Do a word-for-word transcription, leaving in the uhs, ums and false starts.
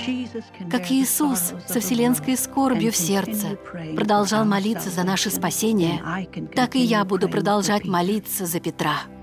Как Иисус со вселенской скорбью в сердце продолжал молиться за наше спасение, так и я буду продолжать молиться за Петра.